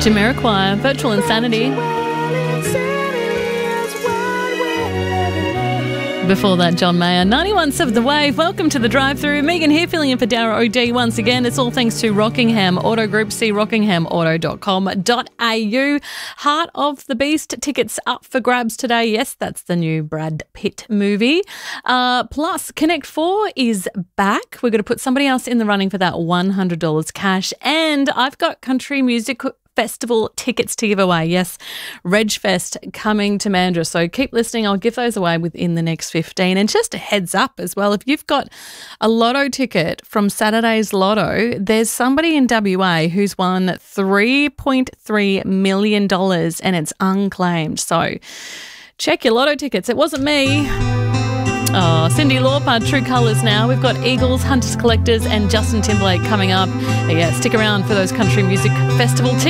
Jamiroquai, Virtual Insanity. Before that, John Mayer, 91.7 The Wave. Welcome to the drive-through. Megan here, filling in for Dara OD once again. It's all thanks to Rockingham Auto Group. See rockinghamauto.com.au. Heart of the Beast tickets up for grabs today. Yes, that's the new Brad Pitt movie. Plus, Connect 4 is back. We're going to put somebody else in the running for that $100 cash. And I've got country music festival tickets to give away. Yes, Regfest coming to Mandurah. So keep listening. I'll give those away within the next 15. And just a heads up as well, if you've got a lotto ticket from Saturday's Lotto, there's somebody in WA who's won $3.3 million and it's unclaimed. So check your lotto tickets. It wasn't me. Oh, Cyndi Lauper, True Colours now. We've got Eagles, Hunters Collectors and Justin Timberlake coming up. Yeah, stick around for those country music festival tickets.